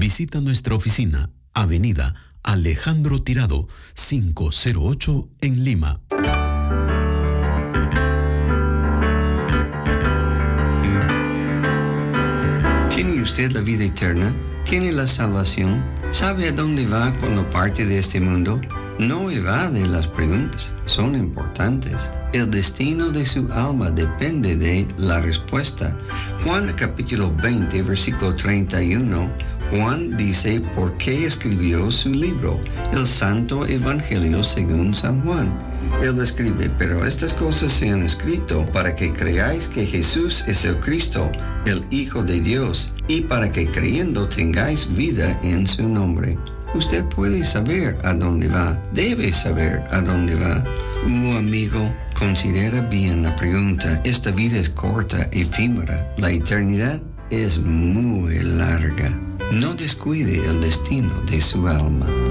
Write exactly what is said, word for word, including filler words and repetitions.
Visita nuestra oficina, Avenida Alejandro Tirado, quinientos ocho en Lima. ¿Tiene usted la vida eterna? ¿Tiene la salvación? ¿Sabe a dónde va cuando parte de este mundo? No evade las preguntas, son importantes. El destino de su alma depende de la respuesta. Juan capítulo veinte, versículo treinta y uno, Juan dice por qué escribió su libro, el Santo Evangelio según San Juan. Él escribe, pero estas cosas se han escrito para que creáis que Jesús es el Cristo, el Hijo de Dios, y para que creyendo tengáis vida en su nombre. Usted puede saber a dónde va, debe saber a dónde va. Uh, amigo, considera bien la pregunta. Esta vida es corta, efímera. La eternidad es muy larga. No descuide el destino de su alma.